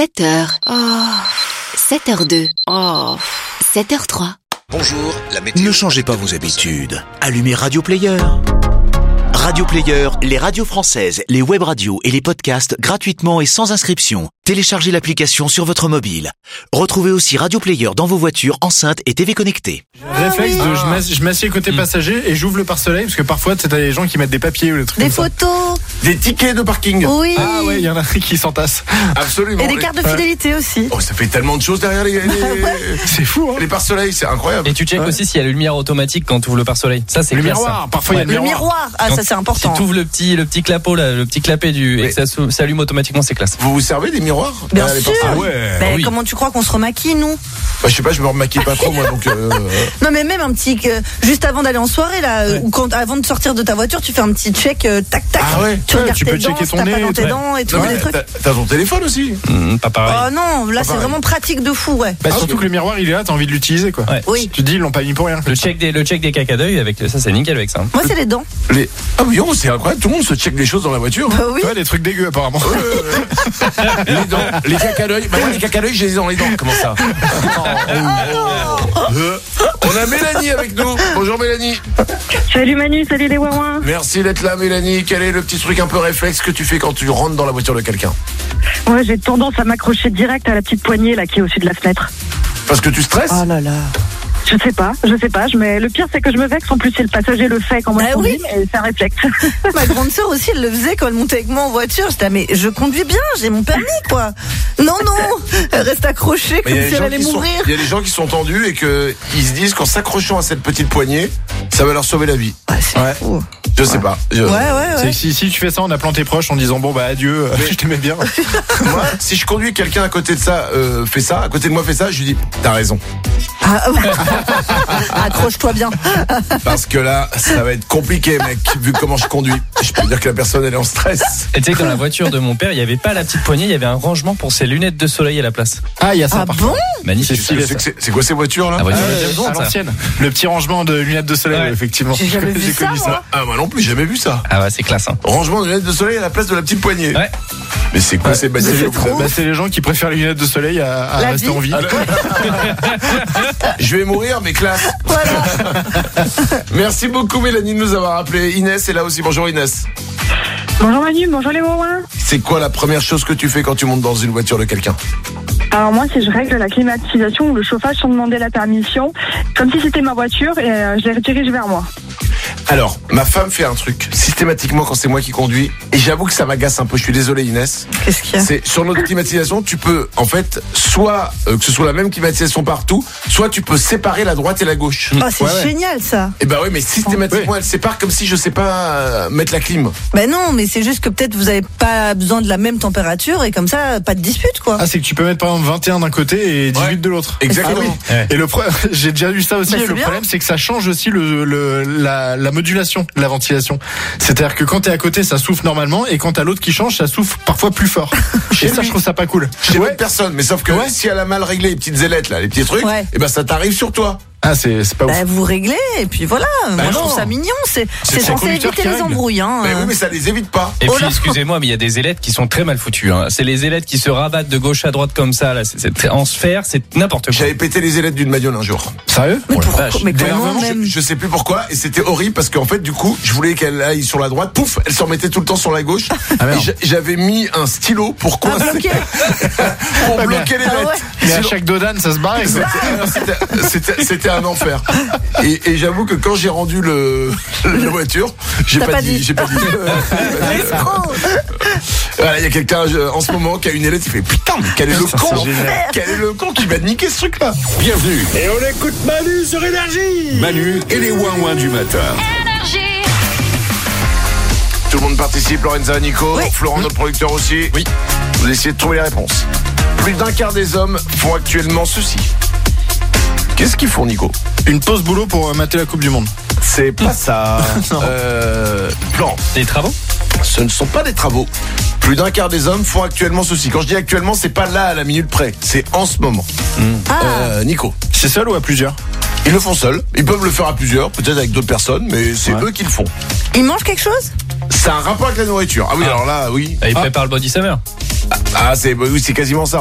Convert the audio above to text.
7h. 7h02. 7h03. Bonjour, la météo. Ne changez pas vos habitudes. Allumez Radio Player. Radio Player, les radios françaises, les web radios et les podcasts gratuitement et sans inscription. Téléchargez l'application sur votre mobile. Retrouvez aussi Radio Player dans vos voitures, enceintes et TV connectées. Réflexe de je m'assieds côté passager et j'ouvre le pare-soleil parce que parfois t'as des gens qui mettent des papiers ou des trucs Des comme ça. photos. Des tickets de parking. Oui. Ah ouais, il y en a qui s'entassent. Absolument. Et des cartes de fidélité aussi. Oh, ça fait tellement de choses derrière les C'est fou, hein. les pare-soleil, c'est incroyable. Et tu checkes aussi s'il y a le lumière automatique quand tu ouvres le pare-soleil. Ça, c'est Le clair, miroir, ça. parfois il y a Ouais. le Le miroir. miroir. Ah, Quand- ça c'est important. Si tu ouvres le petit clapot là, le petit clapet et que ça s'allume automatiquement, c'est classe. Vous vous servez des miroirs Bien derrière les sûr. pare-soleil? Ah ouais. Ben, oui. Comment tu crois qu'on se remaquille, nous? Bah, je sais pas, je me remaquille pas trop moi donc. Non, mais même un petit. Juste avant d'aller en soirée, là, ou avant de sortir de ta voiture, tu fais un petit check, tac, tac. Ah ouais. Tu regardes tu tes peux dents, checker si ton t'as pas nez, dans tes ouais. dents et tout, Non, des mais trucs. t'as ton téléphone aussi. Pas pareil. Oh non, là c'est pareil. vraiment pratique de fou, ouais. Bah, surtout que le miroir il est là, t'as envie de l'utiliser quoi. Ouais. Oui. Tu te dis ils l'ont pas mis pour rien. Le check des caca d'œil avec ça, c'est nickel avec ça. Moi, c'est les dents. Ah oui, oh, c'est incroyable, tout le monde se check des choses dans la voiture. Bah oui. Ouais, des trucs dégueux apparemment. Les dents, les caca d'œil. Bah moi les caca d'œil, j'ai les dans les dents. Comment ça? On a Mélanie avec nous. Bonjour Mélanie. Salut Manu, salut les Wawins. Merci d'être là Mélanie. Quel est le petit truc un peu réflexe que tu fais quand tu rentres dans la voiture de quelqu'un? Ouais, j'ai tendance à m'accrocher direct à la petite poignée là qui est au-dessus de la fenêtre. Parce que tu stresses? Oh là là. Je sais pas. Mais le pire c'est que je me vexe. En plus, si le passager le fait quand moi Ah je conduis, oui. mais c'est un réflexe. Ma grande sœur aussi, elle le faisait quand elle montait avec moi en voiture. J'étais, mais je conduis bien, j'ai mon permis, quoi. Non, elle reste accrochée Mais comme si elle allait mourir. il y a des gens qui sont tendus et que ils se disent qu'en s'accrochant à cette petite poignée, ça va leur sauver la vie. Ouais, c'est Ouais. fou. Je sais pas. Ouais. C'est que si tu fais ça en appelant tes proches en disant bon bah adieu, je t'aimais bien. Moi, si je conduis quelqu'un à côté de ça, fait ça, à côté de moi fait ça, je lui dis t'as raison. Accroche-toi bien. Parce que là, ça va être compliqué, mec, vu comment je conduis. Je peux dire que la personne elle est en stress. Et tu sais que dans la voiture de mon père, il y avait pas la petite poignée, il y avait un rangement pour ses lunettes de soleil à la place. Ah il y a ça Ah parfois. bon? Magnifique. C'est stylé, ça. C'est quoi ces voitures là? La voiture de Ah, James Bond, à ça. l'ancienne. Le petit rangement de lunettes de soleil, Ouais. effectivement. J'ai jamais vu ça, connu moi. Ah moi non plus, j'ai jamais vu ça. Ah ouais, c'est classe. Hein. Rangement de lunettes de soleil à la place de la petite poignée. Ouais. Mais c'est quoi ces C'est bagnoles? c'est les gens qui préfèrent les lunettes de soleil à La rester vie. en vie. Je vais mourir, mais classe. Voilà. Merci beaucoup Mélanie de nous avoir appelé. Inès est là aussi. Bonjour Inès. Bonjour Manu, bonjour les Wawins. C'est quoi la première chose que tu fais quand tu montes dans une voiture de quelqu'un? Alors moi, c'est je règle la climatisation ou le chauffage sans demander la permission, comme si c'était ma voiture et je les redirige vers moi. Alors, ma femme fait un truc systématiquement quand c'est moi qui conduis, et j'avoue que ça m'agace un peu. Je suis désolé Inès. Qu'est-ce qu'il y a? C'est sur notre climatisation, tu peux en fait soit que ce soit la même climatisation partout, soit tu peux séparer la droite et la gauche. Ah, c'est génial, ça. Et bah oui, mais systématiquement elle sépare comme si je sais pas mettre la clim. Ben non, mais c'est juste que peut-être vous avez pas besoin de la même température et comme ça, pas de dispute, quoi. Ah, c'est que tu peux mettre par exemple 21 d'un côté et 18 de l'autre. Exactement. Ah oui. Ouais. Et j'ai déjà vu ça aussi. Bah, et c'est le bien. problème, c'est que ça change aussi la modulation de la ventilation. C'est-à-dire que quand t'es à côté, ça souffle normalement, et quand t'as l'autre qui change, ça souffle parfois plus fort. Et ça, lui. je trouve ça pas cool. Chez Ouais. l'autre personne, mais sauf que Ouais. si elle a mal réglé les petites ailettes là, les petits trucs, Ouais. et ben ça t'arrive sur toi. Ah, c'est pas ouf. Ben, vous réglez et puis voilà. Moi, je non. trouve ça mignon. C'est C'est le censé conducteur éviter qui les règle. embrouilles, hein. Mais oui, mais ça les évite pas. Et Oh puis, là. excusez-moi, mais il y a des ailettes qui sont très mal foutues. Hein. C'est les ailettes qui se rabattent de gauche à droite comme ça. Là, en sphère, c'est n'importe quoi. J'avais pété les ailettes d'une bagnole un jour. Sérieux? Mais Oh la pourquoi? vache. Mais comment Dernièrement, même? Je sais plus pourquoi, et c'était horrible parce qu'en fait du coup je voulais qu'elle aille sur la droite, pouf, elle s'en mettait tout le temps sur la gauche. Ah, merde. Et j'avais mis un stylo pour Ah, coincer, bloqué. pour bloquer les Ah lettres. ouais. Mais à Sinon- chaque dodane, ça se barre. C'était un enfer. Et j'avoue que quand j'ai rendu la voiture, j'ai T'as pas pas dit. dit. J'ai pas dit. L'escroc. Voilà, il y a quelqu'un en ce moment qui a une ailette, il fait putain, mais quel est le Ça, con, c'est génial. quel est le con qui va niquer ce truc-là. Bienvenue, Et on écoute Manu sur Énergie. Manu et les ouin-ouin du matin. Tout le monde participe, Lorenza, Nico, Oui. Florent, notre producteur aussi. Oui. Vous essayez de trouver les réponses. Plus d'un quart des hommes font actuellement ceci. Qu'est-ce qu'ils font, Nico? Une pause boulot pour mater la Coupe du Monde. C'est pas ça. Non. Florent, Des travaux. ce ne sont pas des travaux. Plus d'un quart des hommes font actuellement ceci. Quand je dis actuellement, c'est pas là à la minute près, c'est en ce moment. Nico, C'est seul ou à plusieurs? ils le font seuls. Ils peuvent le faire à plusieurs, peut-être avec d'autres personnes, mais c'est eux qui le font. Il mange quelque chose? C'est un rapport avec la nourriture. Ah oui, alors là, oui. Il prépare le body summer. Ah, c'est quasiment ça.